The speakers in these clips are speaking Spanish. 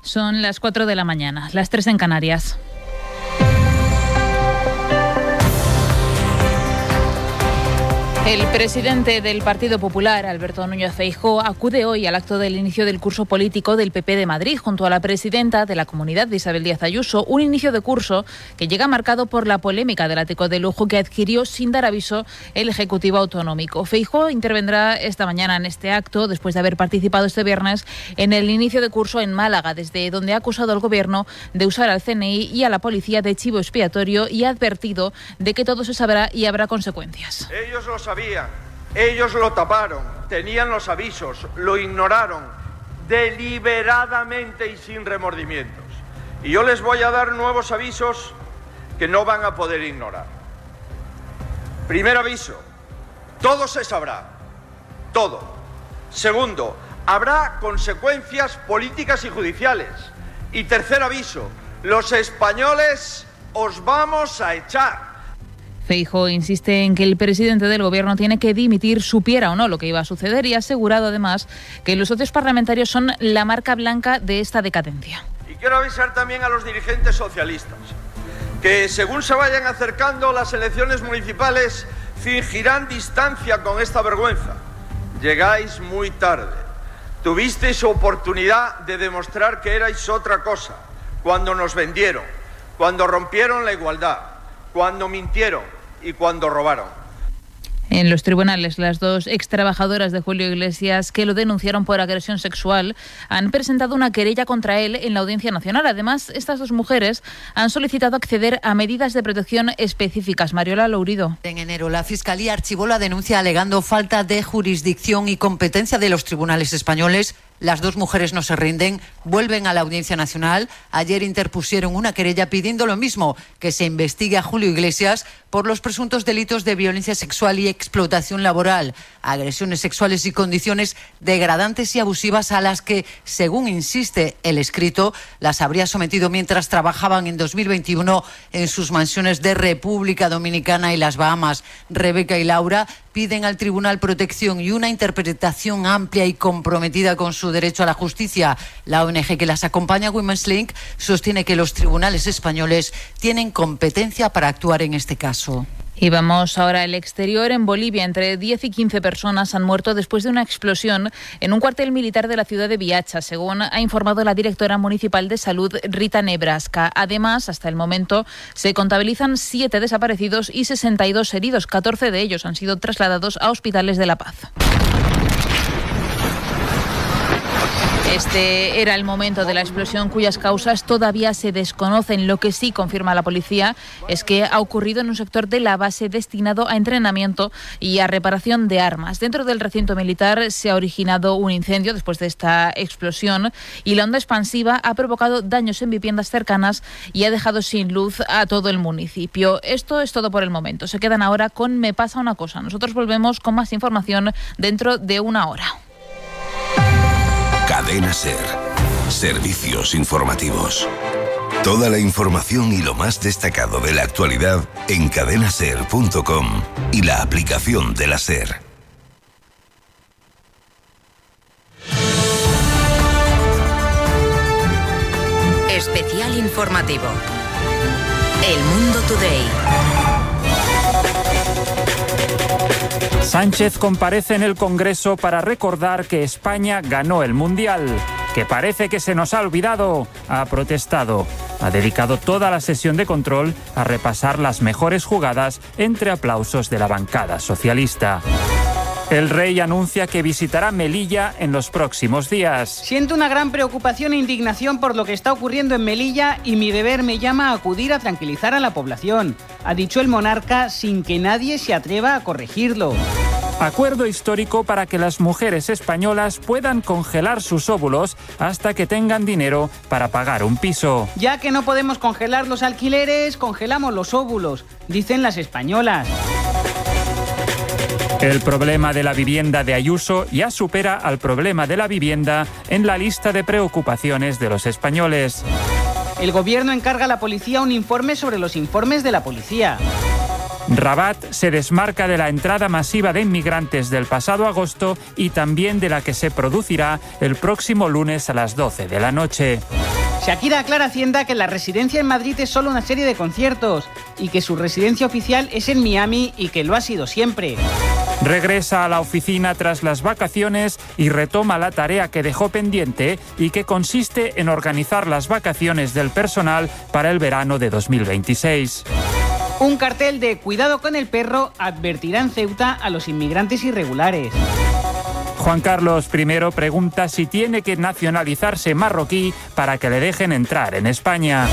Son las 4 de la mañana, las 3 en Canarias. El presidente del Partido Popular, Alberto Núñez Feijóo, acude hoy al acto del inicio del curso político del PP de Madrid junto a la presidenta de la Comunidad, Isabel Díaz Ayuso, un inicio de curso que llega marcado por la polémica del ático de lujo que adquirió sin dar aviso el Ejecutivo Autonómico. Feijóo intervendrá esta mañana en este acto después de haber participado este viernes en el inicio de curso en Málaga, desde donde ha acusado al Gobierno de usar al CNI y a la policía de chivo expiatorio y ha advertido de que todo se sabrá y habrá consecuencias. Ellos lo sabían, ellos lo taparon, tenían los avisos, lo ignoraron deliberadamente y sin remordimientos. Y yo les voy a dar nuevos avisos que no van a poder ignorar. Primer aviso, todo se sabrá, todo. Segundo, habrá consecuencias políticas y judiciales. Y tercer aviso, los españoles os vamos a echar. Feijóo insiste en que el presidente del Gobierno tiene que dimitir, supiera o no lo que iba a suceder, y ha asegurado además que los socios parlamentarios son la marca blanca de esta decadencia. Y quiero avisar también a los dirigentes socialistas que según se vayan acercando las elecciones municipales fingirán distancia con esta vergüenza. Llegáis muy tarde. Tuvisteis oportunidad de demostrar que erais otra cosa cuando nos vendieron, cuando rompieron la igualdad, cuando mintieron y cuando robaron. En los tribunales, las dos extrabajadoras de Julio Iglesias que lo denunciaron por agresión sexual han presentado una querella contra él en la Audiencia Nacional. Además, estas dos mujeres han solicitado acceder a medidas de protección específicas. Mariola Lourido. En enero, la Fiscalía archivó la denuncia alegando falta de jurisdicción y competencia de los tribunales españoles. Las dos mujeres no se rinden, vuelven a la Audiencia Nacional. Ayer interpusieron una querella pidiendo lo mismo, que se investigue a Julio Iglesias por los presuntos delitos de violencia sexual y explotación laboral, agresiones sexuales y condiciones degradantes y abusivas a las que, según insiste el escrito, las habría sometido mientras trabajaban en 2021 en sus mansiones de República Dominicana y las Bahamas. Rebeca y Laura piden al tribunal protección y una interpretación amplia y comprometida con su derecho a la justicia. La ONG que las acompaña, Women's Link, sostiene que los tribunales españoles tienen competencia para actuar en este caso. Y vamos ahora al exterior. En Bolivia, entre 10 y 15 personas han muerto después de una explosión en un cuartel militar de la ciudad de Viacha, según ha informado la directora municipal de salud, Rita Nebraska. Además, hasta el momento se contabilizan 7 desaparecidos y 62 heridos. 14 de ellos han sido trasladados a hospitales de La Paz. Este era el momento de la explosión cuyas causas todavía se desconocen. Lo que sí confirma la policía es que ha ocurrido en un sector de la base destinado a entrenamiento y a reparación de armas. Dentro del recinto militar se ha originado un incendio después de esta explosión y la onda expansiva ha provocado daños en viviendas cercanas y ha dejado sin luz a todo el municipio. Esto es todo por el momento. Se quedan ahora con Me pasa una cosa. Nosotros volvemos con más información dentro de una hora. Cadena SER. Servicios informativos. Toda la información y lo más destacado de la actualidad en cadenaser.com y la aplicación de la SER. Especial informativo. El Mundo Today. Sánchez comparece en el Congreso para recordar que España ganó el Mundial, que parece que se nos ha olvidado. Ha protestado. Ha dedicado toda la sesión de control a repasar las mejores jugadas entre aplausos de la bancada socialista. El rey anuncia que visitará Melilla en los próximos días. Siento una gran preocupación e indignación por lo que está ocurriendo en Melilla y mi deber me llama a acudir a tranquilizar a la población, ha dicho el monarca sin que nadie se atreva a corregirlo. Acuerdo histórico para que las mujeres españolas puedan congelar sus óvulos hasta que tengan dinero para pagar un piso. Ya que no podemos congelar los alquileres, congelamos los óvulos, dicen las españolas. El problema de la vivienda de Ayuso ya supera al problema de la vivienda en la lista de preocupaciones de los españoles. El gobierno encarga a la policía un informe sobre los informes de la policía. Rabat se desmarca de la entrada masiva de inmigrantes del pasado agosto y también de la que se producirá el próximo lunes a las 12 de la noche. Shakira aclara a Hacienda que la residencia en Madrid es solo una serie de conciertos y que su residencia oficial es en Miami y que lo ha sido siempre. Regresa a la oficina tras las vacaciones y retoma la tarea que dejó pendiente y que consiste en organizar las vacaciones del personal para el verano de 2026. Un cartel de "Cuidado con el perro" advertirá en Ceuta a los inmigrantes irregulares. Juan Carlos I pregunta si tiene que nacionalizarse marroquí para que le dejen entrar en España.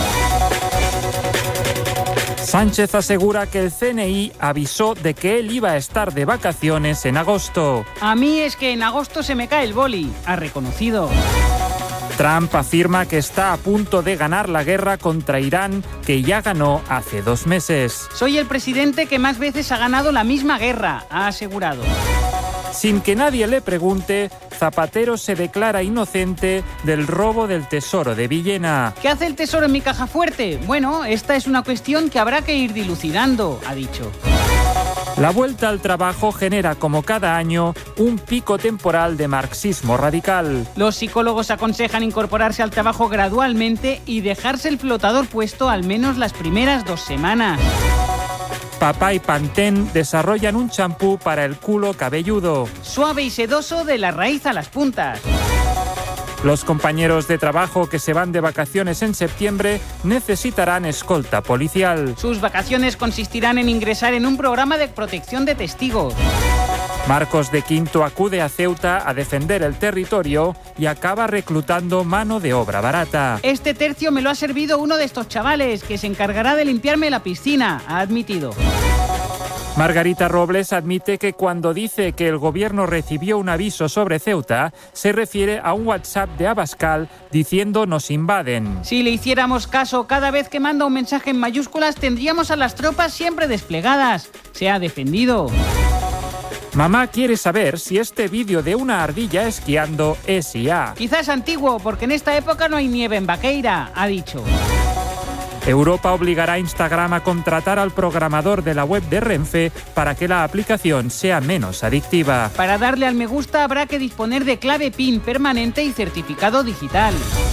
Sánchez asegura que el CNI avisó de que él iba a estar de vacaciones en agosto. A mí es que en agosto se me cae el boli, ha reconocido. Trump afirma que está a punto de ganar la guerra contra Irán, que ya ganó hace 2 meses. Soy el presidente que más veces ha ganado la misma guerra, ha asegurado. Sin que nadie le pregunte, Zapatero se declara inocente del robo del tesoro de Villena. ¿Qué hace el tesoro en mi caja fuerte? Bueno, esta es una cuestión que habrá que ir dilucidando, ha dicho. La vuelta al trabajo genera, como cada año, un pico temporal de marxismo radical. Los psicólogos aconsejan incorporarse al trabajo gradualmente y dejarse el flotador puesto al menos las primeras 2 semanas. Papá y Pantene desarrollan un champú para el culo cabelludo. Suave y sedoso de la raíz a las puntas. Los compañeros de trabajo que se van de vacaciones en septiembre necesitarán escolta policial. Sus vacaciones consistirán en ingresar en un programa de protección de testigos. Marcos de Quinto acude a Ceuta a defender el territorio y acaba reclutando mano de obra barata. Este tercio me lo ha servido uno de estos chavales, que se encargará de limpiarme la piscina, ha admitido. Margarita Robles admite que cuando dice que el gobierno recibió un aviso sobre Ceuta, se refiere a un WhatsApp de Abascal diciendo "nos invaden". Si le hiciéramos caso cada vez que manda un mensaje en mayúsculas, tendríamos a las tropas siempre desplegadas. Se ha defendido. Mamá quiere saber si este vídeo de una ardilla esquiando es IA. Quizás antiguo, porque en esta época no hay nieve en Vaqueira, ha dicho. Europa obligará a Instagram a contratar al programador de la web de Renfe para que la aplicación sea menos adictiva. Para darle al me gusta habrá que disponer de clave PIN permanente y certificado digital.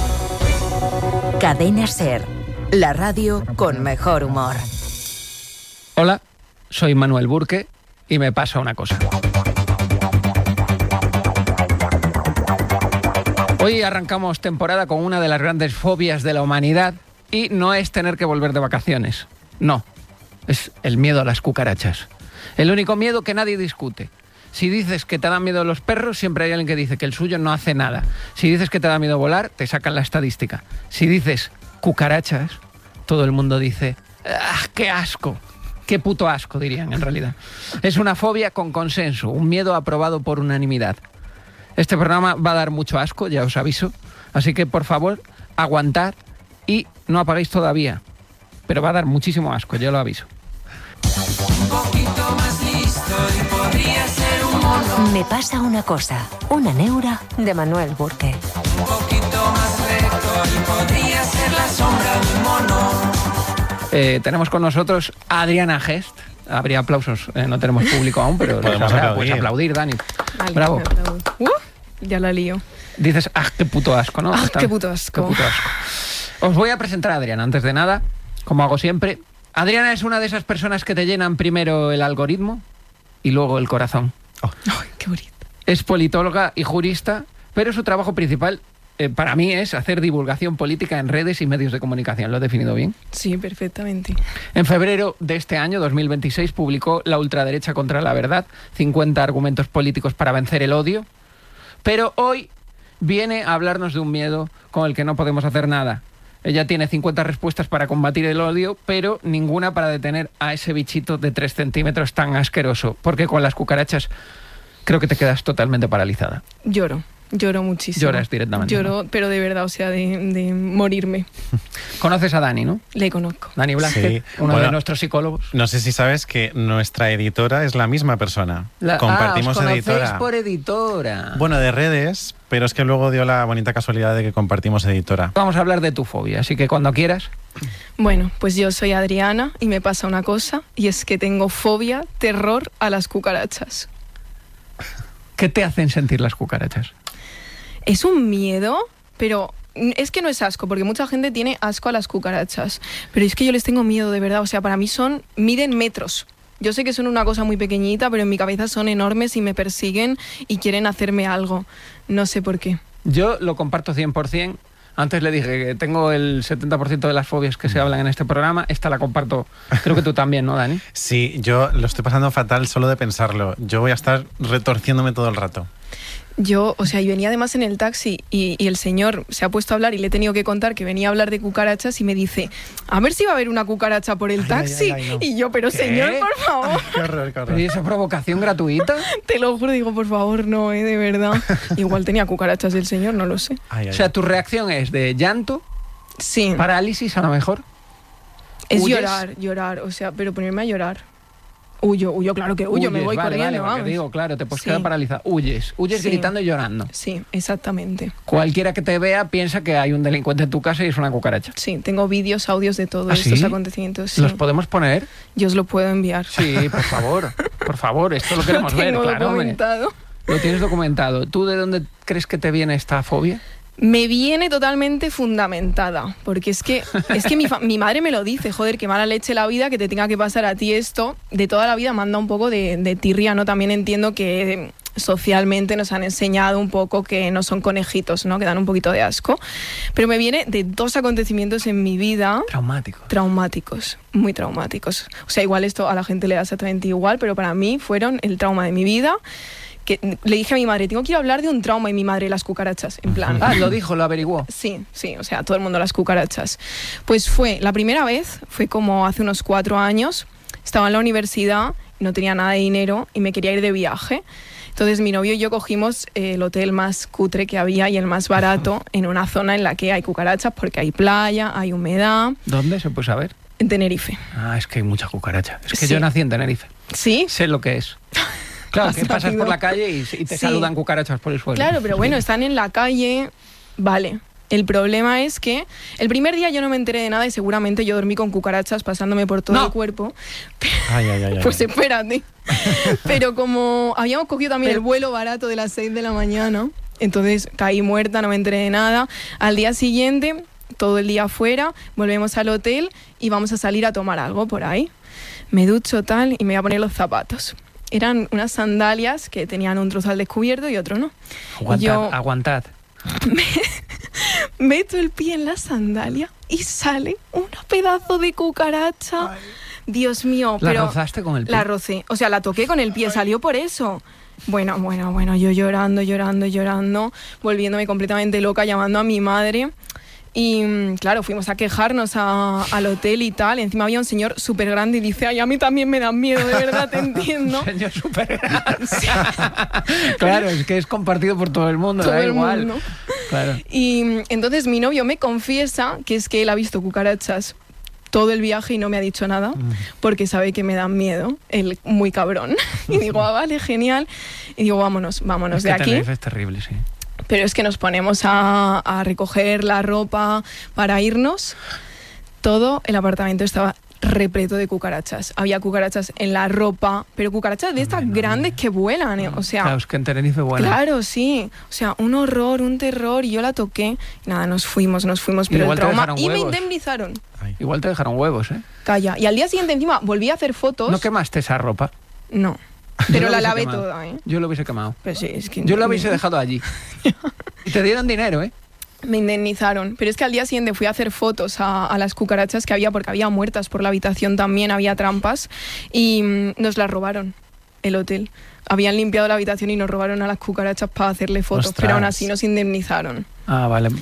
Cadena SER, la radio con mejor humor. Hola, soy Manuel Burke y me pasa una cosa. Hoy arrancamos temporada con una de las grandes fobias de la humanidad y no es tener que volver de vacaciones. No, es el miedo a las cucarachas. El único miedo que nadie discute. Si dices que te dan miedo los perros, siempre hay alguien que dice que el suyo no hace nada. Si dices que te da miedo volar, te sacan la estadística. Si dices cucarachas, todo el mundo dice ¡ah, qué asco! ¡Qué puto asco!, dirían en realidad. Es una fobia con consenso, un miedo aprobado por unanimidad. Este programa va a dar mucho asco, ya os aviso. Así que, por favor, aguantad y no apaguéis todavía. Pero va a dar muchísimo asco, yo lo aviso. Un poquito más listo y podría ser un mono. Me pasa una cosa, una neura de Manuel Burke. Un poquito más recto y podría ser la sombra de un mono. Tenemos con nosotros a Adriana Gest. Habría aplausos, no tenemos público aún, pero podemos pues aplaudir, Dani. Vale, bravo. Ya la lío. Dices, qué puto asco, ¿no? Qué puto asco. Qué puto asco. Os voy a presentar a Adriana, antes de nada, como hago siempre. Adriana es una de esas personas que te llenan primero el algoritmo y luego el corazón. Ay, qué bonito. Es politóloga y jurista, pero su trabajo principal para mí es hacer divulgación política en redes y medios de comunicación. ¿Lo he definido bien? Sí, perfectamente. En febrero de este año, 2026, publicó La ultraderecha contra la verdad, 50 argumentos políticos para vencer el odio. Pero hoy viene a hablarnos de un miedo con el que no podemos hacer nada. Ella tiene 50 respuestas para combatir el odio, pero ninguna para detener a ese bichito de 3 centímetros tan asqueroso. Porque con las cucarachas creo que te quedas totalmente paralizada. Lloro. Lloro muchísimo. Lloras directamente. Lloro, pero de verdad, o sea, de morirme. Conoces a Dani, ¿no? Le conozco. Dani Blázquez, uno de nuestros psicólogos. No sé si sabes que nuestra editora es la misma persona. Compartimos os editora. por editora. Bueno, de redes, pero es que luego dio la bonita casualidad de que compartimos editora. Vamos a hablar de tu fobia, así que cuando quieras. Bueno, pues yo soy Adriana y me pasa una cosa, y es que tengo fobia, terror a las cucarachas. ¿Qué te hacen sentir las cucarachas? Es un miedo, pero es que no es asco, porque mucha gente tiene asco a las cucarachas, pero es que yo les tengo miedo, de verdad. O sea, para mí miden metros. Yo sé que son una cosa muy pequeñita, pero en mi cabeza son enormes y me persiguen y quieren hacerme algo. No sé por qué. Yo lo comparto 100%. Antes le dije que tengo el 70% de las fobias que se hablan en este programa. Esta la comparto, creo que tú también, ¿no, Dani? Sí, yo lo estoy pasando fatal solo de pensarlo. Yo voy a estar retorciéndome todo el rato. Yo, o sea, y venía además en el taxi y el señor se ha puesto a hablar y le he tenido que contar que venía a hablar de cucarachas y me dice, a ver si va a haber una cucaracha por el taxi. No. Y yo, pero ¿Qué? Señor, por favor. Qué horror, qué horror. ¿Y esa provocación gratuita? Te lo juro, digo, por favor, no, de verdad. Igual tenía cucarachas el señor, no lo sé. O sea, tu reacción es de llanto, sí, parálisis a lo mejor. es ¿Huyes? llorar, o sea, pero ponerme a llorar. Huyo, claro que huyo, me voy vale, corriendo, vale, vamos. Digo, claro, te puedes Sí. quedar paralizada. Huyes Sí. gritando y llorando. Sí, exactamente. Cualquiera que te vea piensa que hay un delincuente en tu casa y es una cucaracha. Sí, tengo vídeos, audios de todos ¿Ah, estos sí? acontecimientos. Sí. ¿Los podemos poner? Yo os lo puedo enviar. Sí, por favor, esto lo queremos Lo ver, tengo claro. hombre. documentado. Lo tienes documentado. ¿Tú de dónde crees que te viene esta fobia? Me viene totalmente fundamentada, porque es que mi madre me lo dice, joder, qué mala leche la vida que te tenga que pasar a ti esto. De toda la vida manda un poco de tirria, ¿no? También entiendo que socialmente nos han enseñado un poco que no son conejitos, ¿no? Que dan un poquito de asco. Pero me viene de dos acontecimientos en mi vida. Traumáticos, muy traumáticos. O sea, igual esto a la gente le da exactamente igual, pero para mí fueron el trauma de mi vida. Que le dije a mi madre, tengo que ir a hablar de un trauma, y mi madre, las cucarachas, en plan. Ah, lo dijo, lo averiguó. Sí, o sea, todo el mundo las cucarachas. Pues la primera vez, fue como hace unos 4 años, estaba en la universidad, no tenía nada de dinero y me quería ir de viaje. Entonces mi novio y yo cogimos el hotel más cutre que había y el más barato en una zona en la que hay cucarachas porque hay playa, hay humedad. ¿Dónde se puede saber? En Tenerife. Ah, es que hay mucha cucaracha. Es que Sí. yo nací en Tenerife. ¿Sí? Sé lo que es. Claro, que pasas sabido. por la calle y te Sí. saludan cucarachas por el suelo. Claro, pero bueno, están en la calle, vale. El problema es que el primer día yo no me enteré de nada y seguramente yo dormí con cucarachas pasándome por todo el cuerpo. Ay. Pues espérate. Pero como habíamos cogido también el vuelo barato de las 6 de la mañana, entonces caí muerta, no me enteré de nada. Al día siguiente, todo el día afuera, volvemos al hotel y vamos a salir a tomar algo por ahí. Me ducho tal y me voy a poner los zapatos. Eran unas sandalias que tenían un trozo al descubierto y otro no. Aguantad. Meto el pie en la sandalia y sale un pedazo de cucaracha. Ay. Dios mío. ¿La pero rozaste con el pie? La rocé. O sea, la toqué con el pie, salió por eso. Bueno, yo llorando, volviéndome completamente loca, llamando a mi madre. Y claro, fuimos a quejarnos al hotel y tal. Encima había un señor súper grande y dice, ay, a mí también me dan miedo, de verdad, te entiendo. Un señor súper grande. Sí. Claro, es que es compartido por todo el mundo, todo da el igual. Mundo. Claro. Y entonces mi novio me confiesa que es que él ha visto cucarachas todo el viaje y no me ha dicho nada porque sabe que me dan miedo, él muy cabrón. Y digo, vale, genial. Y digo, vámonos es de que aquí. Tenerife es terrible, sí. Pero es que nos ponemos a recoger la ropa para irnos. Todo el apartamento estaba repleto de cucarachas. Había cucarachas en la ropa, pero cucarachas de estas grandes que vuelan, o sea... Claro, es que en Tenerife vuelan. Claro, sí. O sea, un horror, un terror, y yo la toqué. Y nada, nos fuimos, pero igual el trauma... te Y me huevos. indemnizaron. Ay. Igual te dejaron huevos, ¿eh? Calla. Y al día siguiente encima volví a hacer fotos. ¿No quemaste esa ropa? No. Pero la lavé toda, ¿eh? Yo lo hubiese quemado. Pues sí, es que yo lo hubiese dejado allí. Y te dieron dinero, ¿eh? Me indemnizaron, pero es que al día siguiente fui a hacer fotos a las cucarachas que había, porque había muertas por la habitación también, había trampas, y nos las robaron, el hotel. Habían limpiado la habitación y nos robaron a las cucarachas para hacerle fotos. Ostras. Pero aún así nos indemnizaron. Ah, vale.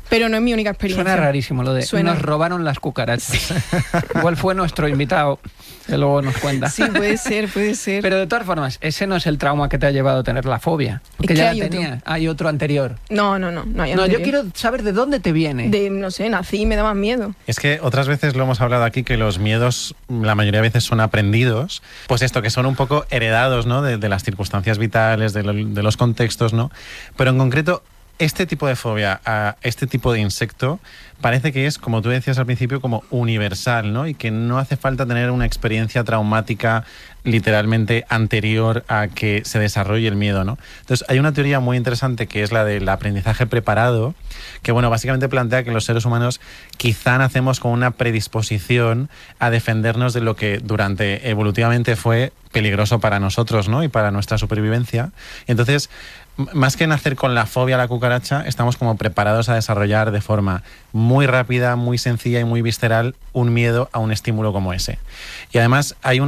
Pero no es mi única experiencia. Suena rarísimo lo de nos robaron las cucarachas. Igual fue nuestro invitado, que luego nos cuenta. Sí, puede ser. Pero de todas formas, ese no es el trauma que te ha llevado a tener la fobia. Porque ya la tenía. Hay otro anterior. No hay anterior. No, yo quiero saber de dónde te viene. No sé, nací y me daba miedo. Es que otras veces lo hemos hablado aquí, que los miedos la mayoría de veces son aprendidos, pues esto, que son un poco heredados, ¿no? de las circunstancias vitales, de los contextos, ¿no? Pero en concreto, este tipo de fobia a este tipo de insecto parece que es, como tú decías al principio, como universal, ¿no? Y que no hace falta tener una experiencia traumática literalmente anterior a que se desarrolle el miedo, ¿no? Entonces, hay una teoría muy interesante que es la del aprendizaje preparado, que, bueno, básicamente plantea que los seres humanos quizá nacemos con una predisposición a defendernos de lo que evolutivamente fue peligroso para nosotros, ¿no? Y para nuestra supervivencia. Y entonces, más que nacer con la fobia a la cucaracha, estamos como preparados a desarrollar de forma muy rápida, muy sencilla y muy visceral un miedo a un estímulo como ese. Y además hay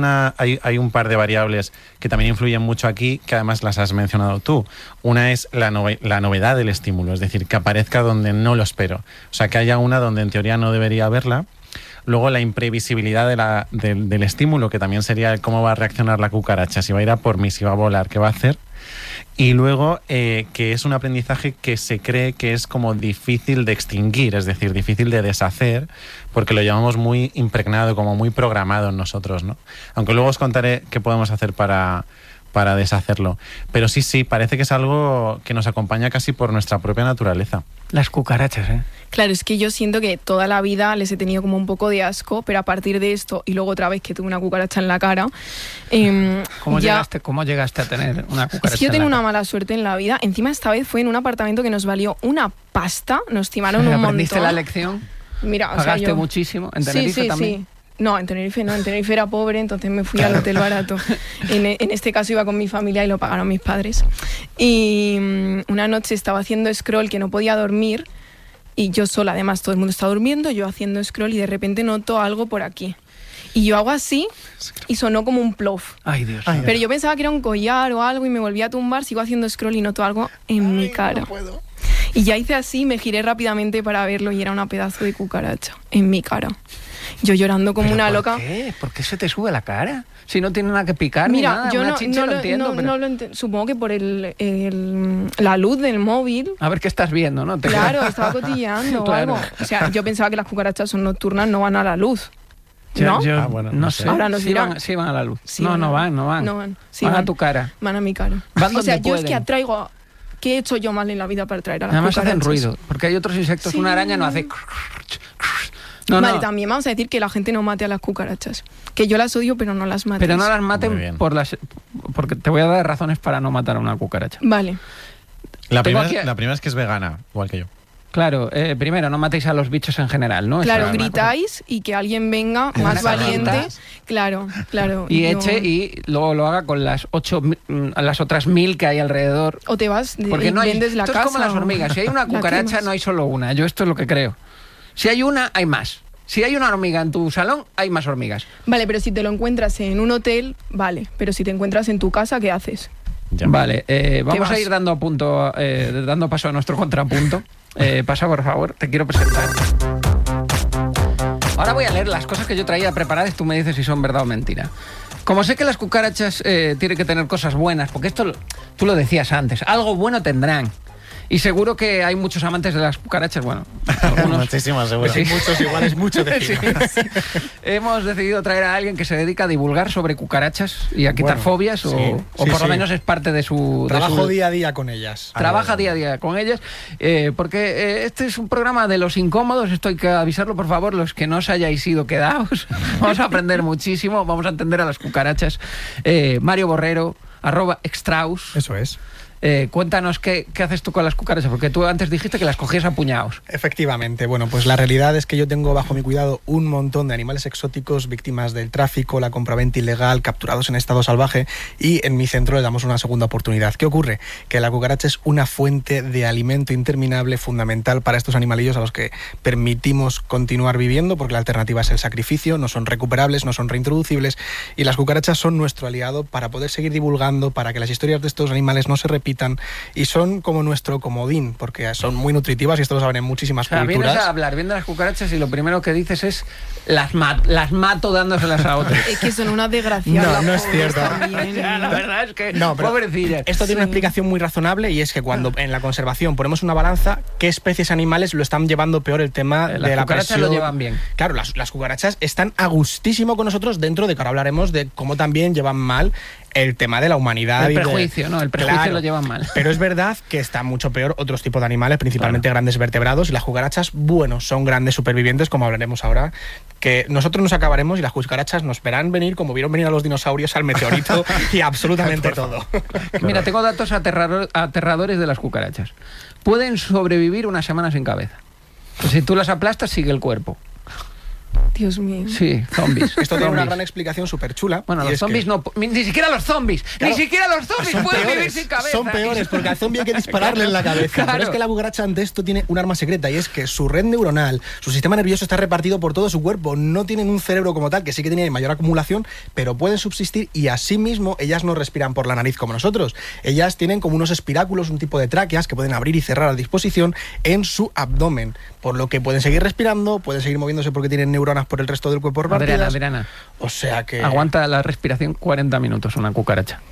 un par de variables que también influyen mucho aquí, que además las has mencionado tú. Una es la novedad del estímulo, es decir, que aparezca donde no lo espero. O sea, que haya una donde en teoría no debería haberla. Luego la imprevisibilidad del estímulo, que también sería cómo va a reaccionar la cucaracha, si va a ir a por mí, si va a volar, qué va a hacer. Y luego que es un aprendizaje que se cree que es como difícil de extinguir, es decir, difícil de deshacer, porque lo llevamos muy impregnado, como muy programado en nosotros, ¿no? Aunque luego os contaré qué podemos hacer para deshacerlo. Pero sí, parece que es algo que nos acompaña casi por nuestra propia naturaleza. Las cucarachas, ¿eh? Claro, es que yo siento que toda la vida les he tenido como un poco de asco, pero a partir de esto, y luego otra vez que tuve una cucaracha en la cara... ¿Cómo llegaste a tener una cucaracha? Es que yo tengo una mala suerte en la vida. Encima esta vez fue en un apartamento que nos valió una pasta, nos timaron un montón. ¿Aprendiste la lección? Mira, ¿Pagaste muchísimo? ¿En Tenerife también? Sí. No, en Tenerife no, en Tenerife era pobre, entonces me fui al hotel barato. En este caso iba con mi familia y lo pagaron mis padres. Y una noche estaba haciendo scroll que no podía dormir, y yo sola, además todo el mundo está durmiendo, yo haciendo scroll, y de repente noto algo por aquí. Y yo hago así y sonó como un plof. Ay, Dios. Pero yo pensaba que era un collar o algo y me volví a tumbar, sigo haciendo scroll y noto algo en mi cara. No puedo. Y ya hice así, me giré rápidamente para verlo y era una pedazo de cucaracha en mi cara. Yo llorando como una loca. ¿Por qué? ¿Por qué se te sube la cara? Si no tiene nada que picar. Mira, ni nada. yo una chincha no lo entiendo. No lo entiendo. Supongo que por la luz del móvil. A ver qué estás viendo, ¿no? Claro, estaba cotilleando o algo. O sea, yo pensaba que las cucarachas son nocturnas, no van a la luz. ¿No? Bueno, no sé. Ahora nos dirán. Sí van a la luz. Sí, no van. Sí, van a tu cara. Van a mi cara. Van o sea, donde yo es pueden. que atraigo... ¿Qué he hecho yo mal en la vida para atraer a las Además cucarachas? hacen ruido, porque hay otros insectos, una araña no hace... Vale, también vamos a decir que la gente no mate a las cucarachas. Que yo las odio, pero no las maten. Pero no las maten porque te voy a dar razones para no matar a una cucaracha. Vale. La primera es que es vegana, igual que yo. Claro, primero, no matéis a los bichos en general, ¿no? Claro, gritáis y que alguien venga más valiente. Claro. Y eche y luego lo haga con las otras 1000 que hay alrededor. O te vas y vendes la casa. Esto es como las hormigas. Si hay una cucaracha, no hay solo una. Yo esto es lo que creo. Si hay una, hay más. Si hay una hormiga en tu salón, hay más hormigas. Vale, pero si te lo encuentras en un hotel, vale. Pero si te encuentras en tu casa, ¿qué haces? Vale, vamos a ir dando paso a nuestro contrapunto. Pasa, por favor, te quiero presentar. Ahora voy a leer las cosas que yo traía preparadas y tú me dices si son verdad o mentira. Como sé que las cucarachas tienen que tener cosas buenas, porque esto tú lo decías antes, algo bueno tendrán. Y seguro que hay muchos amantes de las cucarachas, bueno, algunos... Muchísimas, seguro. Pues sí. Muchos igual es mucho decir. Sí. Hemos decidido traer a alguien que se dedica a divulgar sobre cucarachas y a quitar fobias, o por lo menos es parte de su... Trabajo día a día con ellas. Trabaja día a día con ellas, porque este es un programa de los incómodos, esto hay que avisarlo, por favor, los que no os hayáis ido, quedaos. Vamos a aprender muchísimo, vamos a entender a las cucarachas. Mario Borrero, @extraus. Eso es. Cuéntanos qué haces tú con las cucarachas, porque tú antes dijiste que las cogías a puñados. Efectivamente, bueno, pues la realidad es que yo tengo bajo mi cuidado un montón de animales exóticos víctimas del tráfico, la compraventa ilegal, capturados en estado salvaje, y en mi centro le damos una segunda oportunidad. ¿Qué ocurre? Que la cucaracha es una fuente de alimento interminable fundamental para estos animalillos a los que permitimos continuar viviendo, porque la alternativa es el sacrificio, no son recuperables, no son reintroducibles, y las cucarachas son nuestro aliado para poder seguir divulgando, para que las historias de estos animales no se repitan pitan, y son como nuestro comodín, porque son muy nutritivas y esto lo saben en muchísimas culturas. Vienes a hablar bien de las cucarachas y lo primero que dices es las mato dándoselas a otros. Es que son una desgracia. No es cierto. La verdad es que pobrecillas. Esto tiene una explicación muy razonable, y es que cuando en la conservación ponemos una balanza, ¿qué especies animales lo están llevando peor el tema de la presión? Las cucarachas lo llevan bien. Claro, las cucarachas están a gustísimo con nosotros, dentro de que ahora hablaremos de cómo también llevan mal el tema de la humanidad. El prejuicio, ¿no? El prejuicio lo llevan mal. Pero es verdad que está mucho peor otros tipos de animales, principalmente grandes vertebrados, y las cucarachas, bueno, son grandes supervivientes, como hablaremos ahora, que nosotros nos acabaremos y las cucarachas nos verán venir como vieron venir a los dinosaurios, al meteorito y absolutamente todo. Mira, tengo datos aterradores de las cucarachas. Pueden sobrevivir una semana sin cabeza. Pues si tú las aplastas, sigue el cuerpo. Dios mío. Sí, zombies. Esto tiene una gran explicación súper chula. Bueno, los zombies no... Ni siquiera los zombies. Claro, ni siquiera los zombies pueden vivir sin cabeza. Son peores, porque al zombie hay que dispararle en la cabeza. Claro. Pero es que la cucaracha ante esto tiene un arma secreta, y es que su red neuronal, su sistema nervioso está repartido por todo su cuerpo. No tienen un cerebro como tal, que sí que tiene mayor acumulación, pero pueden subsistir, y asimismo ellas no respiran por la nariz como nosotros. Ellas tienen como unos espiráculos, un tipo de tráqueas que pueden abrir y cerrar a disposición en su abdomen, por lo que pueden seguir respirando, pueden seguir moviéndose porque tienen neuronas por el resto del cuerpo repartidas. Adriana. O sea que... Aguanta la respiración 40 minutos una cucaracha.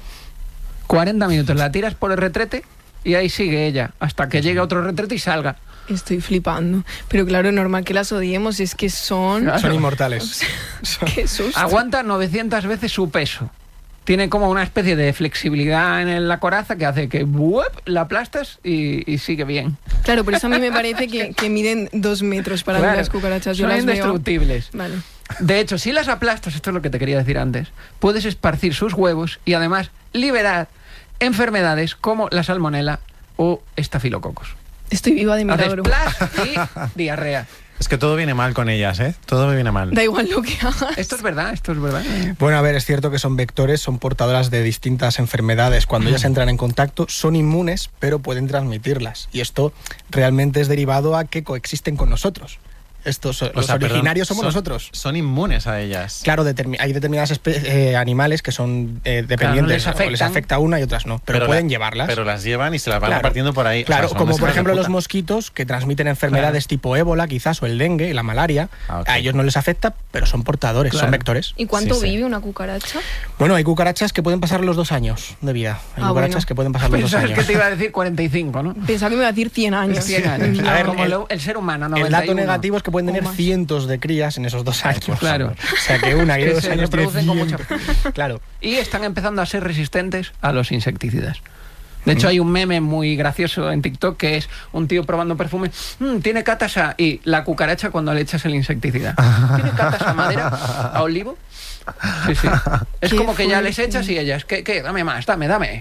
40 minutos. La tiras por el retrete y ahí sigue ella hasta que llegue otro retrete y salga. Estoy flipando. Pero claro, normal que las odiemos, es que son... Claro. Son inmortales. Qué susto. Aguanta 900 veces su peso. Tiene como una especie de flexibilidad en la coraza que hace que la aplastas y sigue bien. Claro, por eso a mí me parece que miden 2 metros para mí las cucarachas. Yo son las indestructibles. Vale. De hecho, si las aplastas, esto es lo que te quería decir antes, puedes esparcir sus huevos y además liberar enfermedades como la salmonela o estafilococos. Estoy viva de milagro. Haces splash y diarrea. Es que todo viene mal con ellas, ¿eh? Todo me viene mal. Da igual lo que hagas. Esto es verdad. Bueno, a ver, es cierto que son vectores, son portadoras de distintas enfermedades. Cuando ellas entran en contacto, son inmunes, pero pueden transmitirlas. Y esto realmente es derivado a que coexisten con nosotros. Los originarios somos nosotros. Son inmunes a ellas. Claro, hay determinadas animales que son dependientes, claro, no les afecta una y otras no, pero pueden llevarlas. Pero las llevan y se las van repartiendo por ahí. Claro, o sea, como por ejemplo los mosquitos que transmiten enfermedades tipo ébola, quizás, o el dengue, la malaria. A ellos no les afecta, pero son portadores, son vectores. ¿Y cuánto vive una cucaracha? Bueno, hay cucarachas que pueden pasar los 2 años de vida. Hay cucarachas que pueden pasar los 2 años. ¿Sabes que te iba a decir 45, no? Pensaba que me iba a decir 100 años. 100 años. A ver, como el ser humano, 91. El dato negativo es que pueden tener cientos de crías en esos 2 años. Claro. O sea que una que 2 años producen con mucha... Claro. Y están empezando a ser resistentes a los insecticidas. De hecho, hay un meme muy gracioso en TikTok que es un tío probando perfume. Tiene catas a... Y la cucaracha cuando le echas el insecticida. ¿Tiene catas a madera? ¿A olivo? Sí, sí. Es como que ya les echas y ellas, ¿qué? Dame más, dame.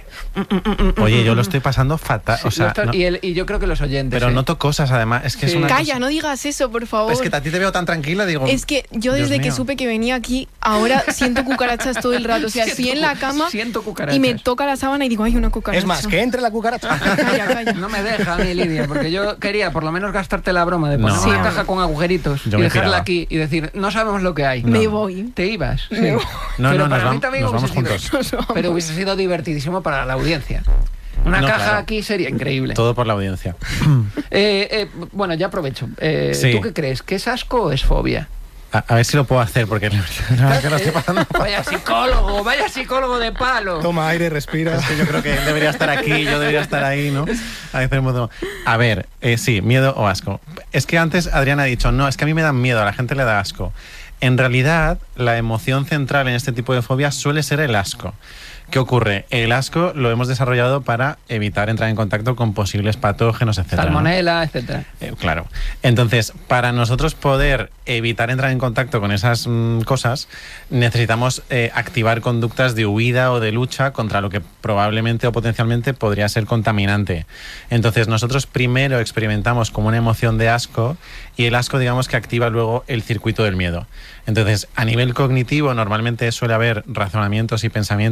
Oye, yo lo estoy pasando fatal. Sí, o sea, no, y yo creo que los oyentes. Pero noto cosas, además. Es que es una Calla, cosa... no digas eso, por favor. Es que a ti te veo tan tranquila, digo. Es que yo desde que supe que venía aquí, ahora siento cucarachas todo el rato. O sea, estoy en la cama y me toca la sábana y digo, hay una cucaracha. Es más, que entre la cucaracha. Calla. No me deja, ni Lidia, porque yo quería por lo menos gastarte la broma de poner una caja con agujeritos y dejarla aquí y decir, no sabemos lo que hay. Me voy. Te ibas. Sí. Me voy. No, para nos mí también vamos juntos. Pero hubiese sido divertidísimo para la audiencia. Una caja aquí sería increíble. Todo por la audiencia. Bueno, ya aprovecho. Sí. ¿Tú qué crees? ¿Que es asco o es fobia? A ver si lo puedo hacer, porque no estoy pasando. Vaya psicólogo de palo. Toma aire, respira. Es que yo creo que él debería estar aquí, yo debería estar ahí, ¿no? A ver, sí, miedo o asco. Es que antes Adriana ha dicho, no, es que a mí me dan miedo, a la gente le da asco. En realidad, la emoción central en este tipo de fobias suele ser el asco. ¿Qué ocurre? El asco lo hemos desarrollado para evitar entrar en contacto con posibles patógenos, etcétera. Salmonela, etcétera. Claro. Entonces, para nosotros poder evitar entrar en contacto con esas cosas, necesitamos activar conductas de huida o de lucha contra lo que probablemente o potencialmente podría ser contaminante. Entonces, nosotros primero experimentamos como una emoción de asco y el asco, digamos, que activa luego el circuito del miedo. Entonces, a nivel cognitivo, normalmente suele haber razonamientos y pensamientos relacionados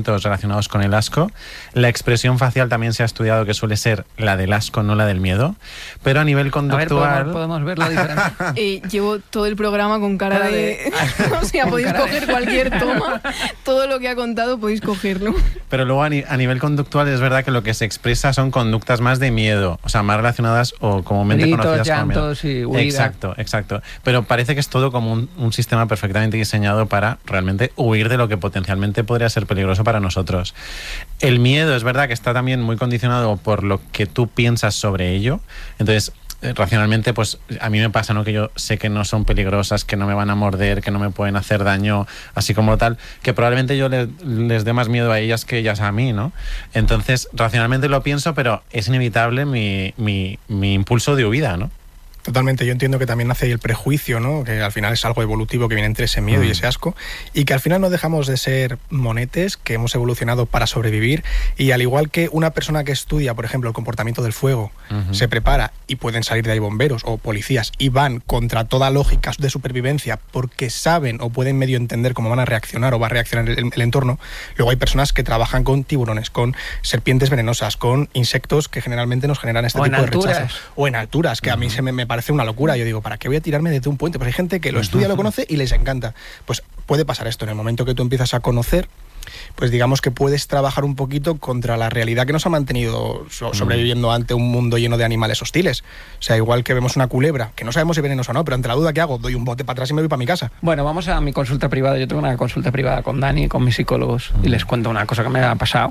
relacionados con el asco. La expresión facial también se ha estudiado que suele ser la del asco, no la del miedo. Pero a nivel conductual... A ver, podemos ver la diferencia. Llevo todo el programa con cara de... O sea, podéis coger cualquier toma. Todo lo que ha contado podéis cogerlo. Pero luego a nivel conductual es verdad que lo que se expresa son conductas más de miedo, o sea, más relacionadas o comúnmente conocidas como miedo. Llantos y huida. Exacto. Pero parece que es todo como un sistema perfectamente diseñado para realmente huir de lo que potencialmente podría ser peligroso para nosotros. El miedo es verdad que está también muy condicionado por lo que tú piensas sobre ello. Entonces, racionalmente, pues a mí me pasa, ¿no? Que yo sé que no son peligrosas, que no me van a morder, que no me pueden hacer daño, así como tal, que probablemente yo les dé más miedo a ellas que ellas a mí, ¿no? Entonces, racionalmente lo pienso, pero es inevitable mi impulso de huida, ¿no? Totalmente, yo entiendo que también nace ahí el prejuicio, ¿no? Que al final es algo evolutivo que viene entre ese miedo y ese asco, y que al final no dejamos de ser monetes que hemos evolucionado para sobrevivir, y al igual que una persona que estudia, por ejemplo, el comportamiento del fuego, se prepara y pueden salir de ahí bomberos o policías y van contra toda lógica de supervivencia porque saben o pueden medio entender cómo van a reaccionar o va a reaccionar el entorno, luego hay personas que trabajan con tiburones, con serpientes venenosas, con insectos que generalmente nos generan este tipo de rechazo. O en alturas, que a mí me parece una locura. Yo digo, ¿para qué voy a tirarme desde un puente? Pues hay gente que lo estudia, lo conoce y les encanta. Pues puede pasar esto en el momento que tú empiezas a conocer, pues digamos que puedes trabajar un poquito contra la realidad que nos ha mantenido sobreviviendo ante un mundo lleno de animales hostiles. O sea, igual que vemos una culebra, que no sabemos si venenosa o no, pero ante la duda, ¿qué hago? Doy un bote para atrás y me voy para mi casa. Bueno, vamos a mi consulta privada. Yo tengo una consulta privada con Dani, con mis psicólogos, y les cuento una cosa que me ha pasado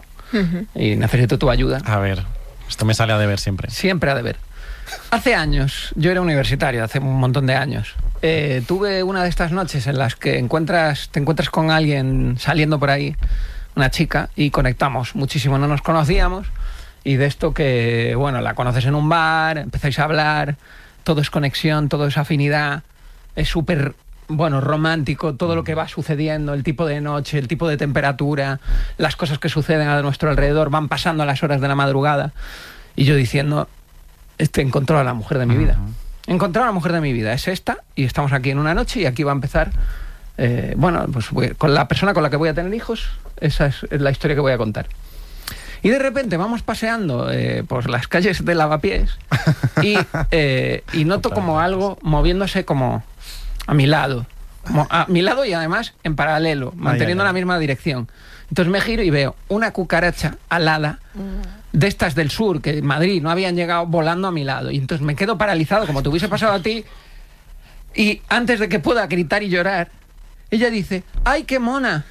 y necesito tu ayuda. A ver, esto me sale a deber siempre. Siempre a deber. Hace años, yo era universitario, hace un montón de años, tuve una de estas noches en las que te encuentras con alguien saliendo por ahí, una chica, y conectamos muchísimo, no nos conocíamos, y de esto que, bueno, la conoces en un bar, empezáis a hablar, todo es conexión, todo es afinidad, es súper, bueno, romántico, todo lo que va sucediendo, el tipo de noche, el tipo de temperatura, las cosas que suceden a nuestro alrededor, van pasando a las horas de la madrugada, y yo diciendo... encontró a la mujer de mi vida. Encontró a la mujer de mi vida, es esta, y estamos aquí en una noche y aquí va a empezar, bueno, pues con la persona con la que voy a tener hijos, esa es la historia que voy a contar. Y de repente vamos paseando por las calles de Lavapiés y noto como algo moviéndose como a mi lado. A mi lado y además en paralelo, manteniendo la misma dirección. Entonces me giro y veo una cucaracha alada de estas del sur, que en Madrid no habían llegado, volando a mi lado. Y entonces me quedo paralizado, como te hubiese pasado a ti. Y antes de que pueda gritar y llorar, ella dice, ¡ay, qué mona!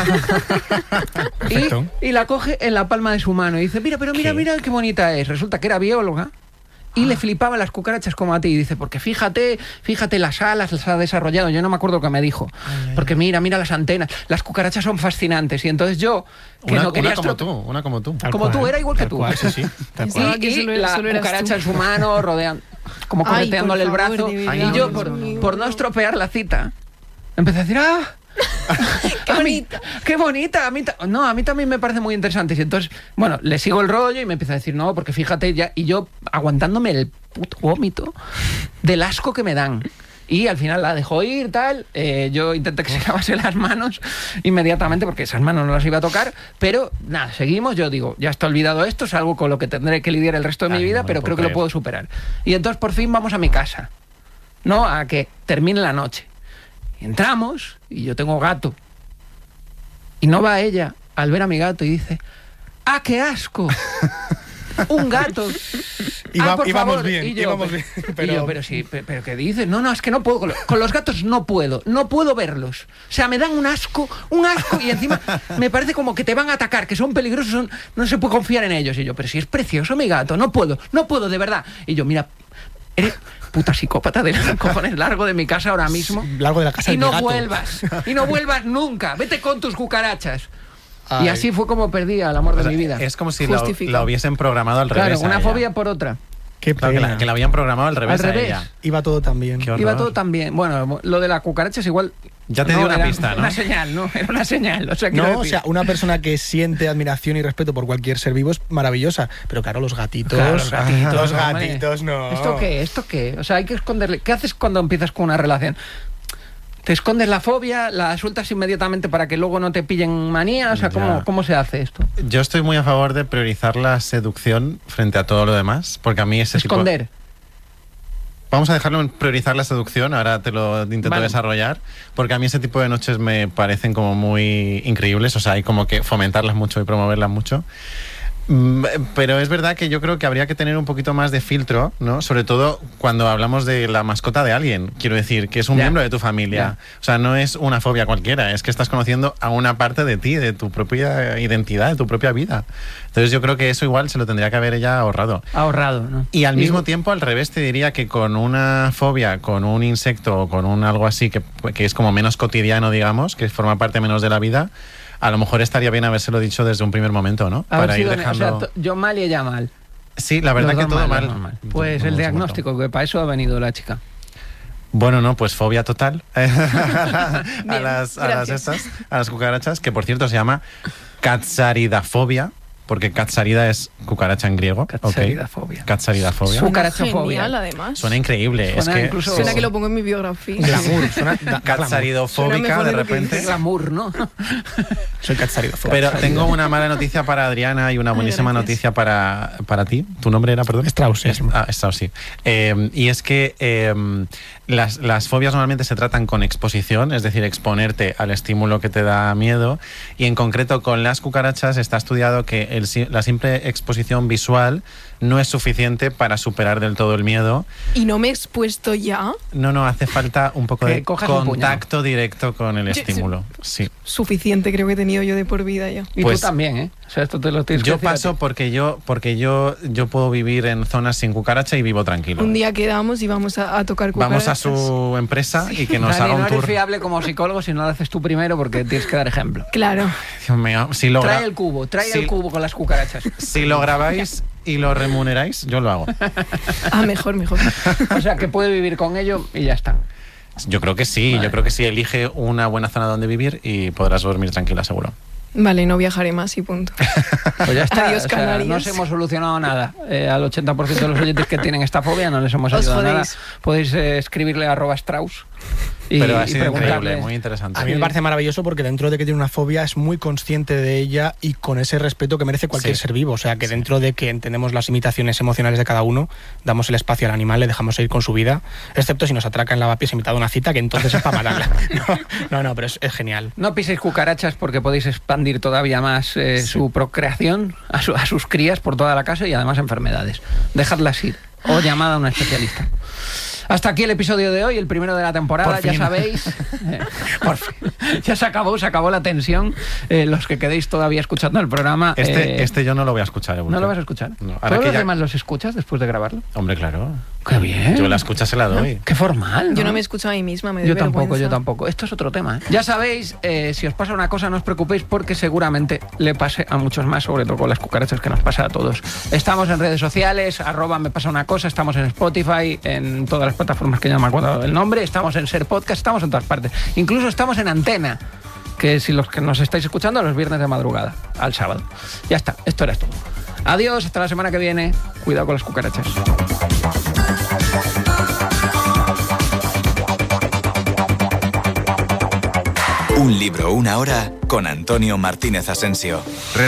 y la coge en la palma de su mano y dice, mira qué bonita es. Resulta que era bióloga y le flipaban las cucarachas como a ti. Y dice, porque fíjate las alas, las ha desarrollado. Yo no me acuerdo lo que me dijo. Porque mira las antenas. Las cucarachas son fascinantes. Y entonces yo, que no quería... Una como tú. Como tú, era igual que tú. Sí. Y la cucaracha en su mano, rodeando, como correteándole el brazo. Y yo, por no estropear la cita, empecé a decir, ¡ah! ¡Qué bonita! ¡Qué bonita! A mí también me parece muy interesante. Y entonces, bueno, le sigo el rollo y me empieza a decir, no, porque fíjate ya... Y yo aguantándome el puto vómito del asco que me dan. Y al final la dejó ir, tal. Yo intenté que se lavase las manos inmediatamente, porque esas manos no las iba a tocar. Pero nada, seguimos. Yo digo, ya está olvidado esto, es algo con lo que tendré que lidiar el resto de mi vida, pero creo que lo puedo superar. Y entonces por fin vamos a mi casa, ¿no? A que termine la noche. Y entramos, y yo tengo gato. Y no va ella al ver a mi gato y dice, ¡ah, qué asco! Un gato. Íbamos bien, y yo, íbamos bien. Pero ¿qué dices? No, es que no puedo. Con los gatos no puedo verlos. O sea, me dan un asco, y encima me parece como que te van a atacar, que son peligrosos, no se puede confiar en ellos. Y yo, pero si es precioso mi gato, no puedo, de verdad. Y yo, mira, eres puta psicópata de los cojones, largo de mi casa ahora mismo. Largo de la casa y de no mi gato. Y no vuelvas nunca. Vete con tus cucarachas. Ay. Y así fue como perdí al amor de mi vida. Es como si la hubiesen programado al revés. Claro, una fobia por otra. Qué pena. Que la habían programado al revés. Al revés. A ella. Iba todo tan bien. Iba todo tan bien. Bueno, lo de la cucaracha es igual. Ya te dio una pista, ¿no? Una señal, ¿no? Era una señal. O sea, una persona que siente admiración y respeto por cualquier ser vivo es maravillosa. Pero claro, los gatitos. Los gatitos, no. ¿Esto qué? O sea, hay que esconderle. ¿Qué haces cuando empiezas con una relación? ¿Te escondes la fobia, la sueltas inmediatamente para que luego no te pillen manía? O sea, ¿cómo se hace esto? Yo estoy muy a favor de priorizar la seducción frente a todo lo demás, porque a mí ese Esconder. Vamos a dejarlo en priorizar la seducción, ahora te lo intento desarrollar, porque a mí ese tipo de noches me parecen como muy increíbles, o sea, hay como que fomentarlas mucho y promoverlas mucho. Pero es verdad que yo creo que habría que tener un poquito más de filtro, ¿no? Sobre todo cuando hablamos de la mascota de alguien. Quiero decir, que es un miembro de tu familia. O sea, no es una fobia cualquiera, es que estás conociendo a una parte de ti, de tu propia identidad, de tu propia vida. Entonces yo creo que eso igual se lo tendría que haber ella ahorrado. ¿No? Y al mismo tiempo, al revés, te diría que con una fobia, con un insecto o con un algo así que es como menos cotidiano, digamos, que forma parte menos de la vida, a lo mejor estaría bien habérselo dicho desde un primer momento, ¿no? Para ir dejando... O sea, yo mal y ella mal. Sí, la verdad que todo mal. Pues el diagnóstico, que para eso ha venido la chica. Bueno, no, pues fobia total a las cucarachas, que por cierto se llama katsaridafobia, porque katsarida es cucaracha en griego. Katsaridafobia. Katsaridafobia. Cucarachofobia. Genial, además. Suena increíble. Suena que lo pongo en mi biografía. Glamour. Katsaridofóbica de repente. Glamour, ¿no? Soy katsaridofóbica. Pero tengo una mala noticia para Adriana y una buenísima noticia para ti. ¿Tu nombre era, perdón? Strauss, sí. Strauss, sí. Y es que las fobias normalmente se tratan con exposición, es decir, exponerte al estímulo que te da miedo, y en concreto con las cucarachas está estudiado que la simple exposición visual no es suficiente para superar del todo el miedo. ¿Y no me he expuesto ya? No, hace falta un poco de contacto directo con el estímulo. Sí. Suficiente creo que he tenido yo de por vida ya. Y pues, tú también, ¿eh? O sea, esto te lo tienes que decir. Yo paso porque yo puedo vivir en zonas sin cucaracha y vivo tranquilo. Un día quedamos y vamos a tocar cucarachas. Vamos a su empresa y que nos haga un tour. No eres fiable como psicólogo si no lo haces tú primero, porque tienes que dar ejemplo. Claro. Dios mío, trae el cubo con las cucarachas. Si lo grabáis y lo remuneráis, yo lo hago. Mejor. O sea, que puede vivir con ello y ya está. Yo creo que sí, vale. Yo creo que sí. Elige una buena zona donde vivir y podrás dormir tranquila, seguro. Vale, no viajaré más y punto. Pues ya está. Adiós, Canarias. No os hemos solucionado nada. Al 80% de los oyentes que tienen esta fobia no les hemos ayudado nada. Podéis escribirle a @Strauss. Pero ha sido increíble, muy interesante. A mí me parece maravilloso porque dentro de que tiene una fobia es muy consciente de ella y con ese respeto que merece cualquier ser vivo. O sea, que dentro de que entendemos las limitaciones emocionales de cada uno, damos el espacio al animal, le dejamos seguir con su vida, excepto si nos atraca en lavapiés invitado a una cita, que entonces es para matarla. No, pero es genial. No piséis cucarachas porque podéis expandir todavía más su procreación a sus crías por toda la casa y además enfermedades. Dejadlas ir o llamad a una especialista. Hasta aquí el episodio de hoy, el primero de la temporada, ya sabéis. Por fin. Ya se acabó la tensión. Los que quedéis todavía escuchando el programa. Este yo no lo voy a escuchar. ¿No lo vas a escuchar? No. ¿Todos los demás los escuchas después de grabarlo? Hombre, claro. ¡Qué bien! Yo la escucha se la doy. ¡Qué formal! ¿no? Yo no me escucho a mí misma, me doy vergüenza. Yo tampoco. Esto es otro tema, ¿eh? Ya sabéis, si os pasa una cosa, no os preocupéis porque seguramente le pase a muchos más, sobre todo con las cucarachas que nos pasa a todos. Estamos en redes sociales, @mepasaunacosa, estamos en Spotify, en todas las plataformas que ya me acuerdo el nombre, estamos en Ser Podcast, estamos en todas partes. Incluso estamos en Antena, que si los que nos estáis escuchando los viernes de madrugada, al sábado. Ya está, esto era todo. Adiós, hasta la semana que viene. Cuidado con las cucarachas. Un libro, una hora con Antonio Martínez Asensio.